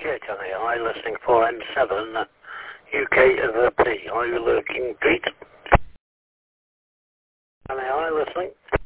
Yeah, Johnny, I listening for N7, UK over P. Are you looking, Pete? Johnny, I listening?